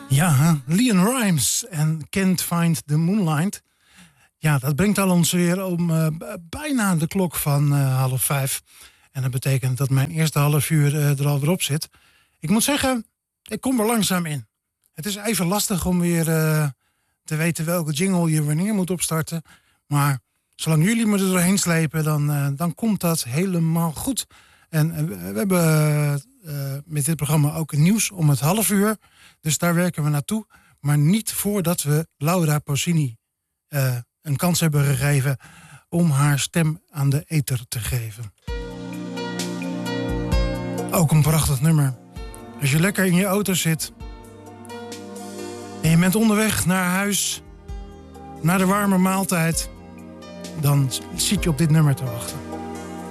Ja, Leon Rimes en Can't Find the Moonlight. Ja, dat brengt al ons weer om bijna de klok van 4:30. En dat betekent dat mijn eerste half uur er alweer op zit. Ik moet zeggen, ik kom er langzaam in. Het is even lastig om weer te weten welke jingle je wanneer moet opstarten. Maar zolang jullie me er doorheen slepen, dan komt dat helemaal goed. En we hebben met dit programma ook nieuws om het half uur. Dus daar werken we naartoe. Maar niet voordat we Laura Pausini een kans hebben gegeven om haar stem aan de ether te geven. Ook een prachtig nummer. Als je lekker in je auto zit en je bent onderweg naar huis, naar de warme maaltijd, dan zit je op dit nummer te wachten.